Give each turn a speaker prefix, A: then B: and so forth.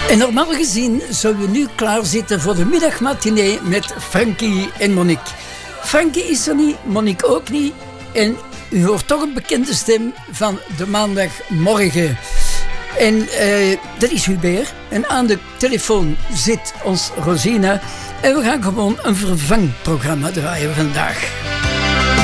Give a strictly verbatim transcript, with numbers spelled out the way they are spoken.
A: En normaal gezien zou je nu klaarzitten voor de middagmatinee met Frankie en Monique. Frankie is er niet, Monique ook niet. En u hoort toch een bekende stem van de maandagmorgen. En uh, dat is Hubert. En aan de telefoon zit ons Rosina. En we gaan gewoon een vervangprogramma draaien vandaag.